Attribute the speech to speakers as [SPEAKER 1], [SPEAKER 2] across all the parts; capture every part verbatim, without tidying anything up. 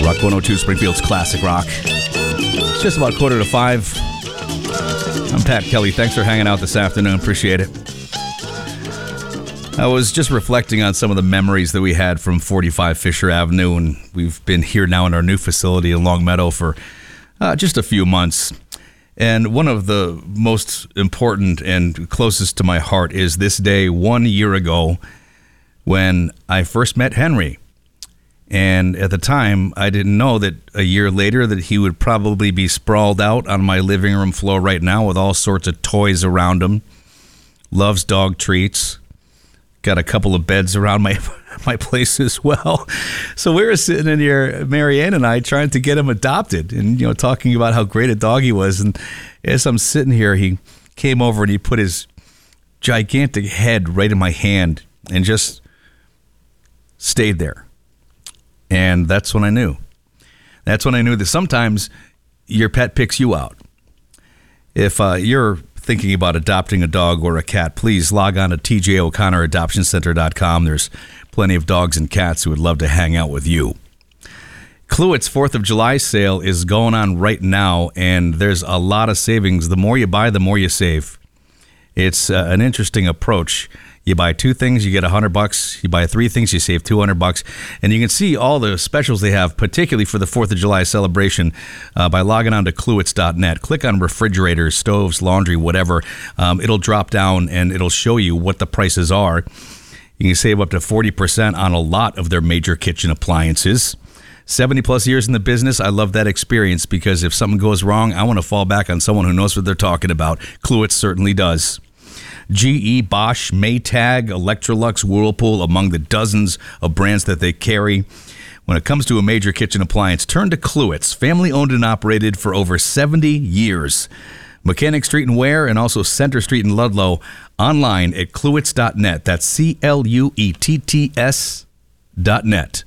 [SPEAKER 1] Rock one oh two, Springfield's Classic Rock. It's just about quarter to five. I'm Pat Kelly. Thanks for hanging out this afternoon. Appreciate it. I was just reflecting on some of the memories that we had from forty-five Fisher Avenue, and we've been here now in our new facility in Long Meadow for uh, just a few months. And one of the most important and closest to my heart is this day one year ago when I first met Henry. And at the time, I didn't know that a year later that he would probably be sprawled out on my living room floor right now with all sorts of toys around him. Loves dog treats. Got a couple of beds around my my place as well. So we were sitting in here, Marianne and I, trying to get him adopted and, you know, talking about how great a dog he was. And as I'm sitting here, he came over and he put his gigantic head right in my hand and just stayed there. And that's when I knew. That's when I knew that sometimes your pet picks you out. If uh, you're thinking about adopting a dog or a cat, please log on to T J O'Connor Adoption Center dot com. There's plenty of dogs and cats who would love to hang out with you. Cluet's fourth of July sale is going on right now, and there's a lot of savings. The more you buy, the more you save. It's uh, an interesting approach. You buy two things, you get one hundred bucks. You buy three things, you save two hundred bucks. And you can see all the specials they have, particularly for the fourth of July celebration, uh, by logging on to Cluets dot net. Click on refrigerators, stoves, laundry, whatever. Um, it'll drop down and it'll show you what the prices are. You can save up to forty percent on a lot of their major kitchen appliances. seventy plus years in the business, I love that experience because if something goes wrong, I want to fall back on someone who knows what they're talking about. Cluet certainly does. G E, Bosch, Maytag, Electrolux, Whirlpool, among the dozens of brands that they carry. When it comes to a major kitchen appliance, turn to Cluets, family owned and operated for over seventy years. Mechanic Street in Ware and also Center Street in Ludlow. Online at Cluets dot net. That's C L U E T T S dot net.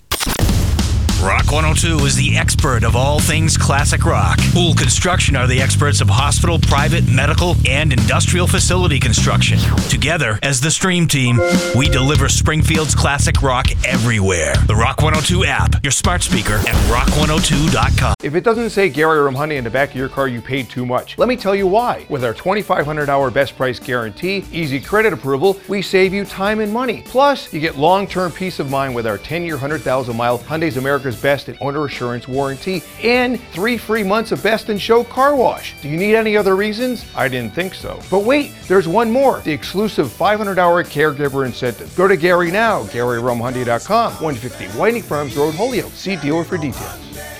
[SPEAKER 2] Rock one oh two is the expert of all things classic rock. Pool Construction are the experts of hospital, private, medical, and industrial facility construction. Together, as the Stream Team, we deliver Springfield's classic rock everywhere. The Rock one oh two app, your smart speaker, and rock one oh two dot com.
[SPEAKER 3] If it doesn't say Gary Rumhoney in the back of your car, you paid too much. Let me tell you why. With our twenty-five hundred hour best price guarantee, easy credit approval, we save you time and money. Plus, you get long-term peace of mind with our ten-year, one hundred thousand mile Hyundai's America's Best and Owner Assurance Warranty and three free months of Best in Show car wash. Do you need any other reasons? I didn't think so. But wait, there's one more. The exclusive five hundred hour caregiver incentive. Go to Gary now, Gary Rumhoney dot com, one fifty Whiting Farms Road, Holyoke. See dealer for details.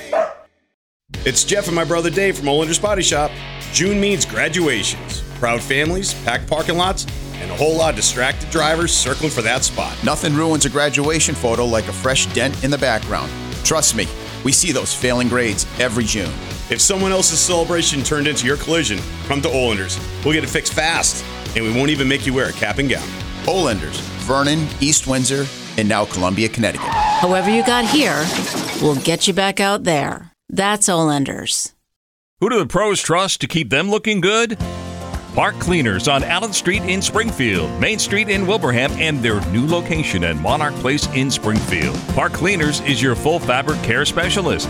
[SPEAKER 4] It's Jeff and my brother Dave from Olender's Body Shop. June means graduations, proud families, packed parking lots, and a whole lot of distracted drivers circling for that spot.
[SPEAKER 5] Nothing ruins a graduation photo like a fresh dent in the background. Trust me, we see those failing grades every June.
[SPEAKER 4] If someone else's celebration turned into your collision, come to Olender's. We'll get it fixed fast, and we won't even make you wear a cap and gown.
[SPEAKER 5] Olender's, Vernon, East Windsor, and now Columbia, Connecticut.
[SPEAKER 6] However you got here, we'll get you back out there. That's Olender's.
[SPEAKER 7] Who do the pros trust to keep them looking good? Park Cleaners on Allen Street in Springfield, Main Street in Wilbraham, and their new location at Monarch Place in Springfield. Park Cleaners is your full fabric care specialist.